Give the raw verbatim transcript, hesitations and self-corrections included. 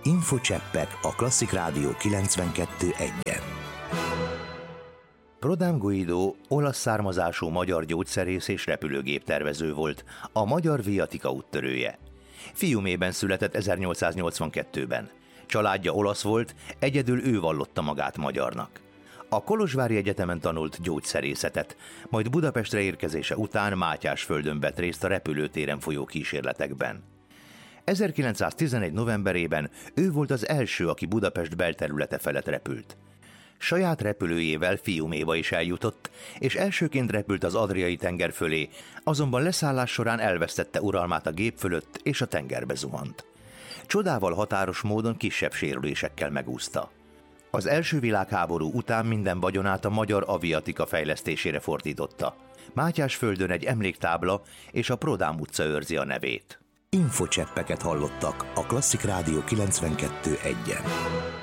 Infocseppek a Klasszik Rádió kilencvenkettő egyen. Prodám Guido olasz származású magyar gyógyszerész és repülőgéptervező volt, a magyar viatika úttörője. Fiumében született ezernyolcszáznyolcvankettőben. Családja olasz volt, egyedül ő vallotta magát magyarnak. A Kolozsvári Egyetemen tanult gyógyszerészetet, majd Budapestre érkezése után Mátyásföldön vett részt a repülőtéren folyó kísérletekben. ezerkilencszáztizenegy novemberében ő volt az első, aki Budapest belterülete felett repült. Saját repülőjével Fiuméba is eljutott, és elsőként repült az Adriai tenger fölé, azonban leszállás során elvesztette uralmát a gép fölött, és a tengerbe zuhant. Csodával határos módon kisebb sérülésekkel megúszta. Az első világháború után minden vagyonát a magyar aviatika fejlesztésére fordította. Mátyásföldön egy emléktábla és a Prodám utca őrzi a nevét. Infocseppeket hallottak a Klasszik Rádió kilencvenkettő egyen.